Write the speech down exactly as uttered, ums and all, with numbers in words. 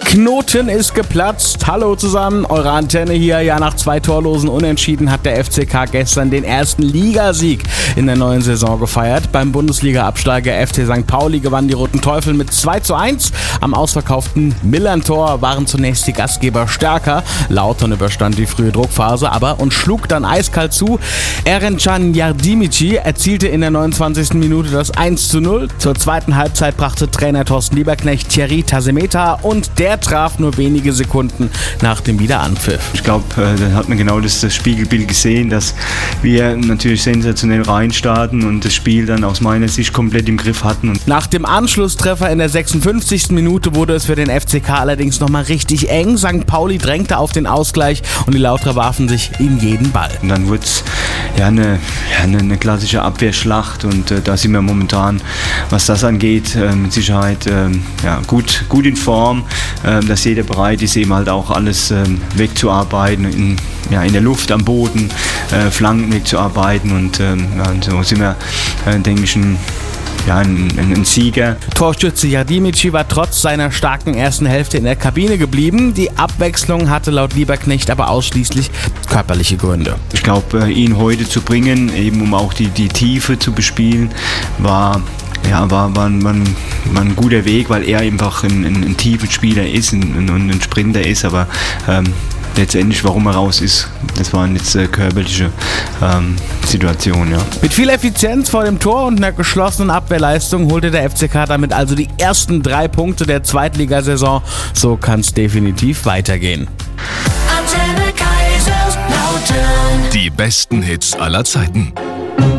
Knoten ist geplatzt. Hallo zusammen, eure Antenne hier. Ja, nach zwei torlosen Unentschieden hat der F C K gestern den ersten Ligasieg in der neuen Saison gefeiert. Beim Bundesliga-Absteiger F C Sankt Pauli gewannen die Roten Teufel mit zwei zu eins. Am ausverkauften Millerntor waren zunächst die Gastgeber stärker. Lautern überstand die frühe Druckphase aber und schlug dann eiskalt zu. Erencan Yardimici erzielte in der neunundzwanzigsten Minute das eins zu null. Zur zweiten Halbzeit brachte Trainer Thorsten Lieberknecht Thierry Tasemeta und der traf nur wenige Sekunden nach dem Wiederanpfiff. Ich glaube, da hat man genau das, das Spiegelbild gesehen, dass wir natürlich sensationell reinstarten und das Spiel dann aus meiner Sicht komplett im Griff hatten. Nach dem Anschlusstreffer in der sechsundfünfzigsten Minute wurde es für den F C K allerdings nochmal richtig eng. Sankt Pauli drängte auf den Ausgleich und die Lauterer warfen sich in jeden Ball. Und dann wurde es ja, eine, ja, eine, eine klassische Abwehrschlacht und äh, da sind wir momentan, was das angeht, äh, mit Sicherheit äh, ja, gut, gut in Form. Dass jeder bereit ist, eben halt auch alles ähm, wegzuarbeiten, in, ja, in der Luft, am Boden, äh, Flanken wegzuarbeiten und ähm, ja, so sind wir, äh, denke ich, ein, ja, ein, ein, ein Sieger. Torschütze Yardimici war trotz seiner starken ersten Hälfte in der Kabine geblieben. Die Abwechslung hatte laut Lieberknecht aber ausschließlich körperliche Gründe. Ich glaube, äh, ihn heute zu bringen, eben um auch die, die Tiefe zu bespielen, war Ja, war, war, war, ein, war ein guter Weg, weil er einfach ein, ein, ein tiefer Spieler ist und ein, ein Sprinter ist, aber ähm, letztendlich, warum er raus ist, das waren jetzt äh, körperliche ähm, Situationen. Ja. Mit viel Effizienz vor dem Tor und einer geschlossenen Abwehrleistung holte der F C K damit also die ersten drei Punkte der Zweitligasaison. So kann es definitiv weitergehen. Antenne Kaiserslautern. Die besten Hits aller Zeiten.